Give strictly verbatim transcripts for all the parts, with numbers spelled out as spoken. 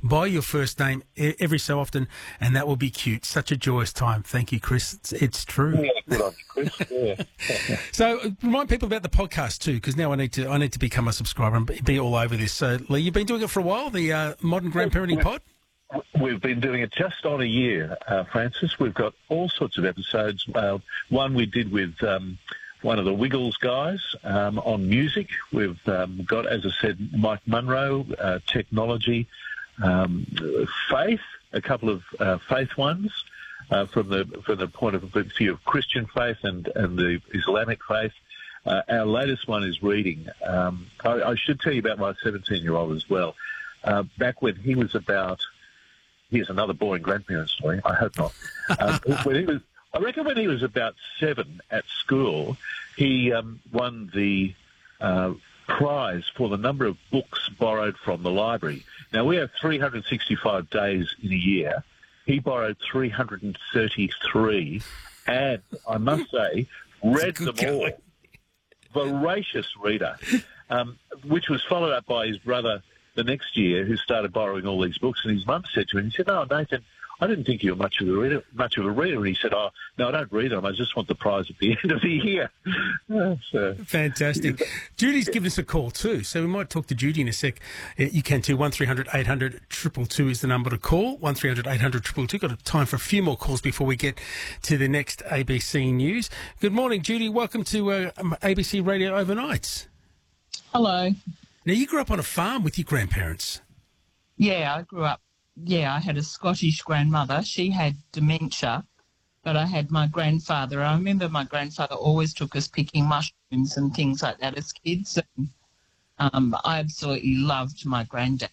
by your first name e- every so often, and that will be cute. Such a joyous time. Thank you, Chris. It's, it's true. Yeah, good on you, Chris. Yeah. So uh, remind people about the podcast too, because now I need to I need to become a subscriber and be- be all over this. So Lee, you've been doing it for a while, the uh, Modern Grandparenting Pod? We've been doing it just on a year, uh, Francis. We've got all sorts of episodes. Uh, one we did with um, one of the Wiggles guys um, on music. We've um, got, as I said, Mike Munro, uh, technology, um, faith, a couple of uh, faith ones uh, from the from the point of view of Christian faith and, and the Islamic faith. Uh, our latest one is reading. Um, I, I should tell you about my seventeen-year-old as well. Uh, back when he was about... Here's another boring grandparent story. I hope not. Um, when he was, I reckon when he was about seven at school, he um, won the uh, prize for the number of books borrowed from the library. Now, we have three hundred sixty-five days in a year. He borrowed three hundred thirty-three, and I must say, read them all. Voracious reader, um, which was followed up by his brother the next year, who started borrowing all these books, and his mum said to him, he said, "Oh, Nathan, I didn't think you were much of a reader." Much of a reader. And he said, "Oh, no, I don't read them. I just want the prize at the end of the year." So, fantastic. Judy's given us a call too, so we might talk to Judy in a sec. You can too. One three hundred eight hundred two two two is the number to call. One three hundred eight hundred two two two. Got time for a few more calls before we get to the next A B C News. Good morning, Judy. Welcome to uh, A B C Radio Overnights. Hello. Now, you grew up on a farm with your grandparents. Yeah, I grew up, yeah, I had a Scottish grandmother. She had dementia, but I had my grandfather. I remember my grandfather always took us picking mushrooms and things like that as kids. And, um, I absolutely loved my granddad.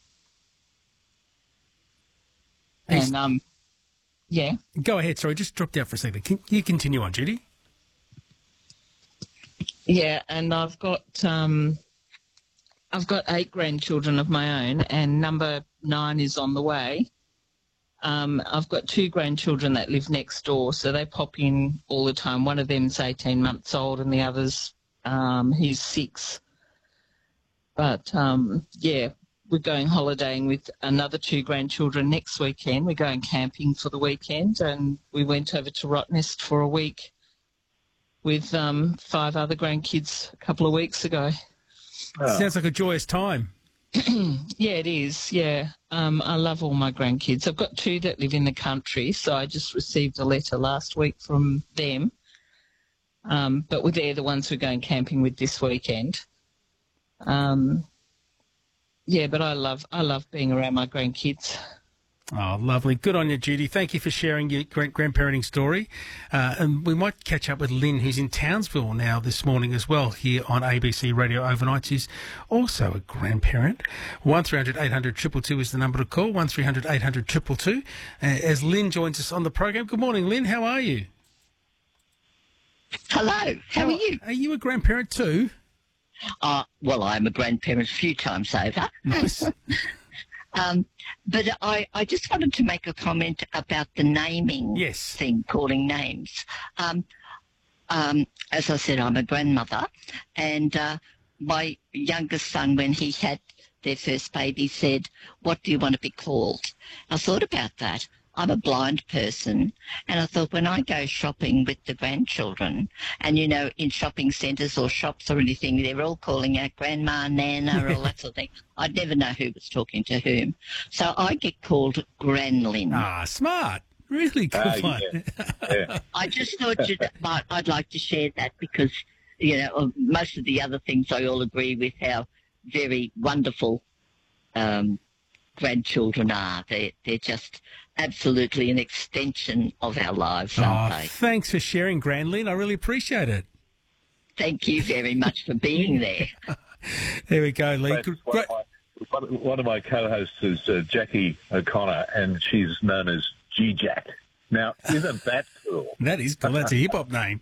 And, um, yeah. Go ahead. Sorry, just dropped out for a second. Can you continue on, Judy? Yeah, and I've got... Um, I've got eight grandchildren of my own, and number nine is on the way. Um, I've got two grandchildren that live next door, so they pop in all the time. One of them's eighteen months old, and the other's um, he's six. But um, yeah, we're going holidaying with another two grandchildren next weekend. We're going camping for the weekend, and we went over to Rottnest for a week with um, five other grandkids a couple of weeks ago. Oh. Sounds like a joyous time. Yeah, it is, yeah. Um, I love all my grandkids. I've got two that live in the country, so I just received a letter last week from them. Um, but they're the ones we're going camping with this weekend. Um, yeah, but I love I love being around my grandkids. Oh, lovely. Good on you, Judy. Thank you for sharing your grand- grandparenting story. Uh, and we might catch up with Lynn, who's in Townsville now this morning as well, here on A B C Radio Overnights. He's also a grandparent. one three hundred eight hundred two two two is the number to call, one three hundred eight hundred two two two. Uh, as Lynn joins us on the program. Good morning, Lynn. How are you? Hello. How, how are you? Are you a grandparent too? Uh, well, I'm a grandparent a few times over. Nice. Um, but I, I just wanted to make a comment about the naming yes. thing, calling names. Um, um, as I said, I'm a grandmother, and uh, my youngest son, when he had their first baby, said, "What do you want to be called?" I thought about that. I'm a blind person, and I thought when I go shopping with the grandchildren, and, you know, in shopping centres or shops or anything, they're all calling out grandma, nana, all that sort of thing. I'd never know who was talking to whom. So I get called Granlyn. Ah, smart. Really good uh, one. Yeah. Yeah. I just thought you'd, but I'd like to share that because, you know, most of the other things I all agree with how very wonderful um, grandchildren are. They're, they're just absolutely an extension of our lives, aren't oh, they? Thanks for sharing, Grandlyn. I really appreciate it. Thank you very much for being there. There we go, Lee. One, of my, one of my co-hosts is uh, Jackie O'Connor, and she's known as G-Jack. Now, isn't that cool? That is cool. That's a hip-hop name.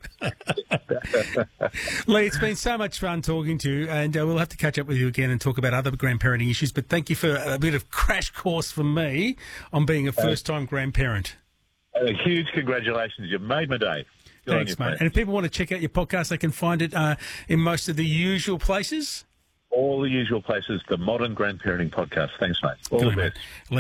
Lee, it's been so much fun talking to you, and uh, we'll have to catch up with you again and talk about other grandparenting issues, but thank you for a bit of crash course from me on being a first-time grandparent. A huge congratulations. You've made my day. Good Thanks, mate. And if people want to check out your podcast, they can find it uh, in most of the usual places? All the usual places, the Modern Grandparenting Podcast. Thanks, mate. All Good, the best. Mate.